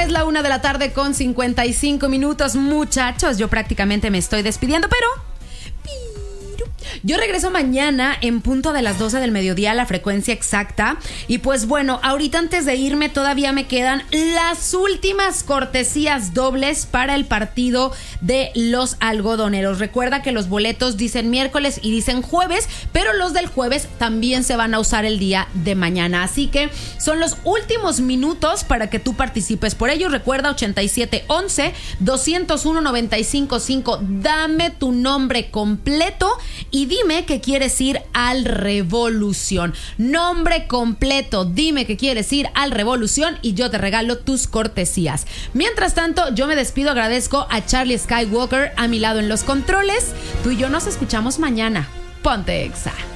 Ya es la 1:55 a.m, muchachos. Yo prácticamente me estoy despidiendo, pero yo regreso mañana en punto de las 12 del mediodía, la frecuencia exacta. Y pues bueno, ahorita antes de irme todavía me quedan las últimas cortesías dobles para el partido de los algodoneros. Recuerda que los boletos dicen miércoles y dicen jueves, pero los del jueves también se van a usar el día de mañana. Así que son los últimos minutos para que tú participes por ello. Recuerda 8711-201-955. Dame tu nombre completo y dime que quieres ir al Revolución. Nombre completo, dime que quieres ir al Revolución y yo te regalo tus cortesías. Mientras tanto, yo me despido, agradezco a Charlie Skywalker a mi lado en los controles. Tú y yo nos escuchamos mañana. Ponte Exa.